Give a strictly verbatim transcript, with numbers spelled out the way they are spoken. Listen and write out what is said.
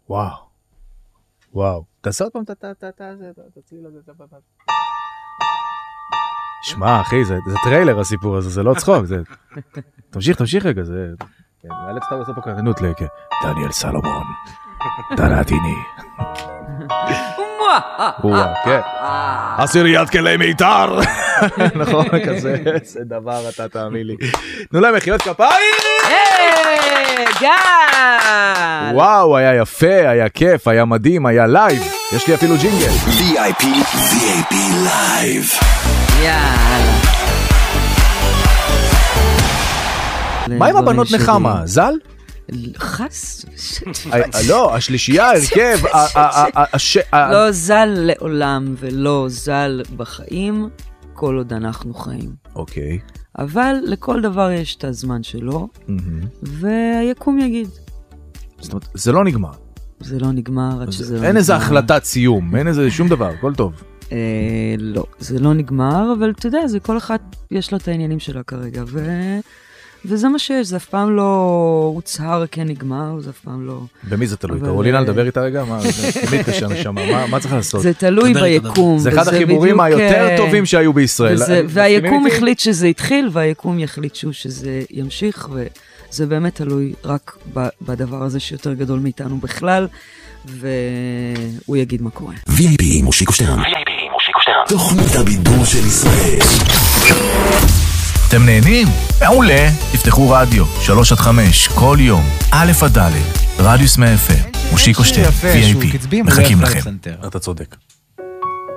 וואו. וואו. תעשה עוד פעם, תציל לזה. שמע, אחי, זה טריילר הסיפור הזה, זה לא צחוק. תמשיך, תמשיך רגע, זה... מאלץ אתה לעשות פה קרנות לכ... דניאל סלומון, דנתיני. וואה, כן. עשיריית כלי מיתר. נכון, כזה, זה דבר אתה תאמין לי. תנו להם מחיאות כפיים! גל! וואו, היה יפה, היה כיף, היה מדהים, היה לייב. יש לי אפילו ג'ינגל. וי איי פי, וי איי פי לייב. יאללה. מה עם הבנות נחמה? זל? חס? לא, השלישייה, הרכב. לא זל לעולם ולא זל בחיים, כל עוד אנחנו חיים. אוקיי. אבל לכל דבר יש את הזמן שלו, והיקום יגיד. זאת אומרת, זה לא נגמר. זה לא נגמר עד שזה לא נגמר. אין איזה החלטת סיום, אין איזה שום דבר, הכל טוב. לא, זה לא נגמר, אבל אתה יודע, זה כל אחד יש לו את העניינים שלה כרגע, ו... וזה מה שיש, זה אף פעם לא הוצהר כן נגמר, זה אף פעם לא... במי זה תלוי? קרולינה לדבר איתה רגע? מה, תמיד קשה נשמה, מה צריך לעשות? זה תלוי ביקום. זה אחד החיבורים היותר טובים שהיו בישראל. והיקום החליט שזה התחיל, והיקום יחליט שזה ימשיך, וזה באמת תלוי רק בדבר הזה שיותר גדול מאיתנו בכלל, והוא יגיד מה קורה. וי איי פי מושיקו שטרן. וי איי פי מושיקו שטרן. תוכנית הבידור של ישראל. אתם נהנים? מעולה. תפתחו רדיו, שלוש עד חמש, כל יום, א' עד ד', רדיוס מאה אף אם, מושיקו שטרן, וי איי פי, מחכים לכם. אתה צודק.